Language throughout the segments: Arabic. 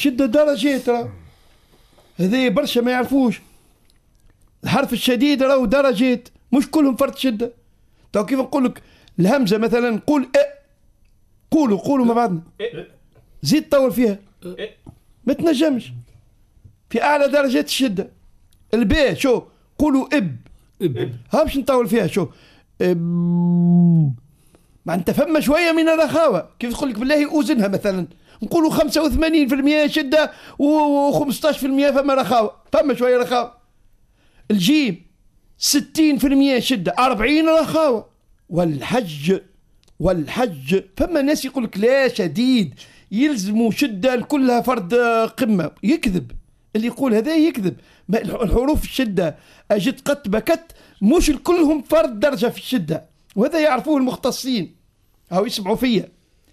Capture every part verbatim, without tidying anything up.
الشدة درجات، راه هذا برشا ما يعرفوش. الحرف الشديد راهو درجات، مش كلهم فرد شدة. تو كيف نقول لك الهمزة مثلا نقول ا، قولوا قولوا مع بعضنا، زيد طول فيها ما تنجمش في أعلى درجات الشدة. الباء شو قولوا اب، ها باش نطول فيها شو اب. ما انت فما شوية من الرخاوة. كيف تقول لك بالله أوزنها مثلا نقولوا خمسة وثمانين بالمئة شدة وخمسطاش بالمئة فما رخاوة، فما شوية رخاوة. الجيم ستين بالمئة شدة أربعين رخاوة. والحج والحج فما ناس يقول لك لا شديد يلزموا شدة كلها فرد قمة، يكذب. اللي يقول هذا يكذب. الحروف الشدة أجد قط بكت مش كلهم فرد درجة في الشدة، وهذا يعرفوه المختصين أو يسمعوا فيا.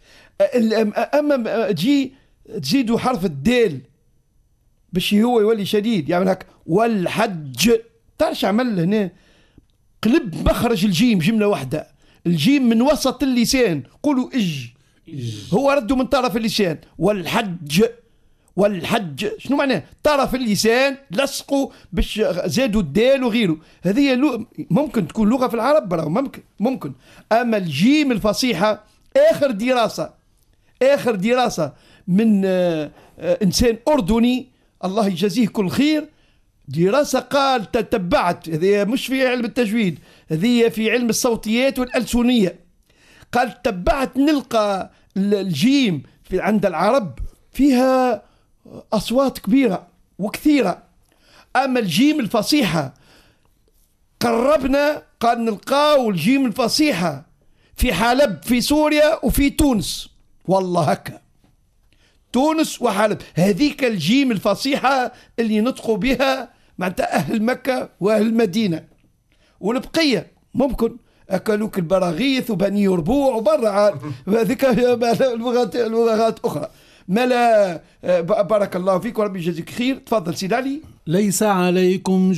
أما تجي تزيدوا حرف الدال باش هو يولي شديد يعمل هك والحج، تعرف عمل هنا قلب مخرج الجيم جملة واحدة. الجيم من وسط اللسان قولوا اج، هو ردوا من طرف اللسان. والحج والحج شنو معناه؟ طرف اللسان لصقوا باش زادوا الدال وغيره. هذه ممكن تكون لغة في العرب برا، ممكن ممكن. أما الجيم الفصيحة آخر دراسة آخر دراسة من إنسان أردني الله يجازيه كل خير، دراسة قال تتبعت، هذه مش في علم التجويد، هذه في علم الصوتيات والألسنية. قال تبعت نلقى الجيم في عند العرب فيها أصوات كبيرة وكثيرة. أما الجيم الفصيحة قربنا قال نلقاو الجيم الفصيحة في حلب في سوريا وفي تونس، والله هكا تونس وحلب. هذيك الجيم الفصيحة اللي نطقوا بها معناتها أهل مكة وأهل المدينة. والبقية ممكن أكلوك البراغيث وبني ربوع وبرع هذيك اللغات اللغات أخرى. ملا بارك الله فيك وربي يجزيك خير. تفضل سيدي علي. ليس عليكم